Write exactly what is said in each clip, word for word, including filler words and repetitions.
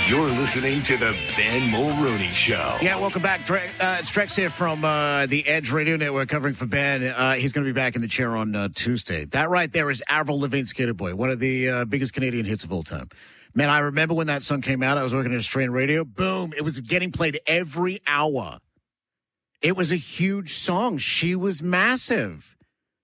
You're listening to the Ben Mulrooney Show. Yeah, welcome back. Dre, uh, it's Drex here from uh, the Edge Radio Network covering for Ben. Uh, he's going to be back in the chair on uh, Tuesday. That right there is Avril Lavigne's Skater Boy, one of the uh, biggest Canadian hits of all time. Man, I remember when that song came out. I was working at Australian radio. Boom. It was getting played every hour. It was a huge song. She was massive.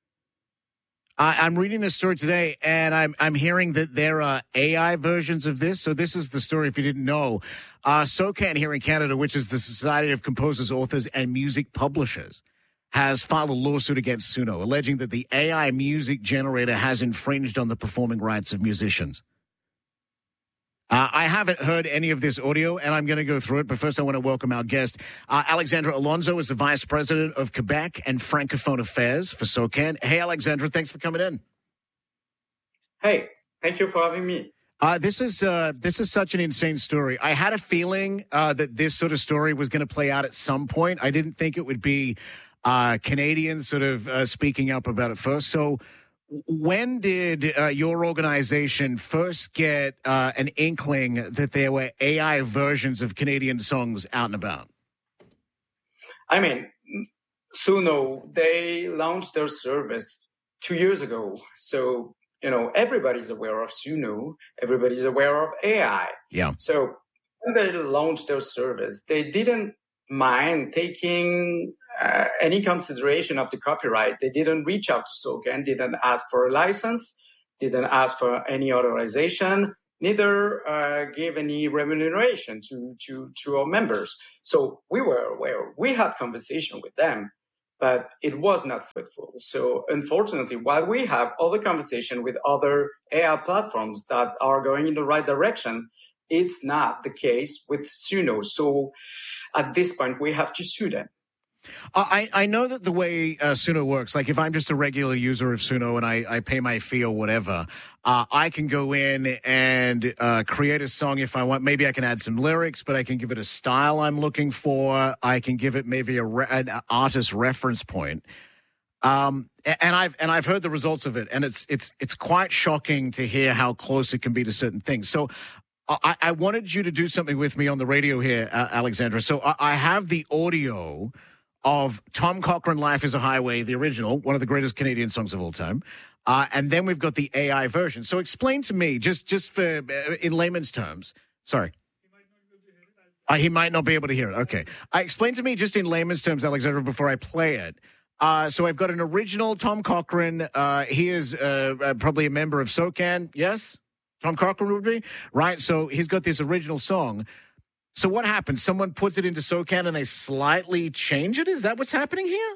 I, I'm reading this story today, and I'm I'm hearing that there are A I versions of this. So this is the story, if you didn't know. Uh, SOCAN here in Canada, which is the Society of Composers, Authors, and Music Publishers, has filed a lawsuit against Suno, alleging that the A I music generator has infringed on the performing rights of musicians. Uh, I haven't heard any of this audio, and I'm going to go through it. But first, I want to welcome our guest. Uh, Alexandra Alonso is the Vice President of Quebec and Francophone Affairs for SOCAN. Hey, Alexandra, thanks for coming in. Hey, thank you for having me. Uh, this is uh, this is such an insane story. I had a feeling uh, that this sort of story was going to play out at some point. I didn't think it would be uh, Canadians sort of uh, speaking up about it first. So when did uh, your organization first get uh, an inkling that there were A I versions of Canadian songs out and about? I mean, Suno, they launched their service two years ago. So, you know, everybody's aware of Suno. Everybody's aware of A I. Yeah. So when they launched their service, they didn't mind taking uh, any consideration of the copyright. They didn't reach out to SOCAN, didn't ask for a license, didn't ask for any authorization, neither uh, gave any remuneration to, to, to our members. So we were aware. We had conversation with them, but it was not fruitful. So unfortunately, while we have other conversation with other A I platforms that are going in the right direction, it's not the case with Suno. So at this point, we have to sue them. Uh, I, I know that the way uh, Suno works, like if I'm just a regular user of Suno and I, I pay my fee or whatever, uh, I can go in and uh, create a song if I want. Maybe I can add some lyrics, but I can give it a style I'm looking for. I can give it maybe a re- an artist reference point. Um, and I've and I've heard the results of it, and it's it's it's quite shocking to hear how close it can be to certain things. So I, I wanted you to do something with me on the radio here, uh, Alexandra. So I, I have the audio of Tom Cochrane, Life is a Highway, the original, one of the greatest Canadian songs of all time. Uh, and then we've got the A I version. So explain to me, just, just for uh, in layman's terms, sorry. Uh, he might not be able to hear it. Okay. Uh, explain to me just in layman's terms, Alexandra, before I play it. Uh, so I've got an original Tom Cochrane. Uh, he is uh, uh, probably a member of SOCAN. Yes? Tom Cochrane would be? Right. So he's got this original song. So what happens? Someone puts it into SOCAN and they slightly change it? Is that what's happening here?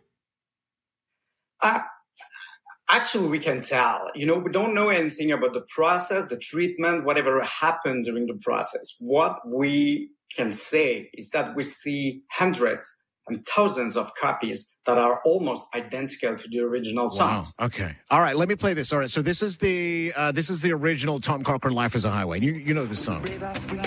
Uh, actually, we can tell. You know, we don't know anything about the process, the treatment, whatever happened during the process. What we can say is that we see hundreds and thousands of copies that are almost identical to the original songs. Wow. Okay. All right. Let me play this. All right. So this is the uh, this is the original Tom Cochrane, Life is a Highway. You you know this song.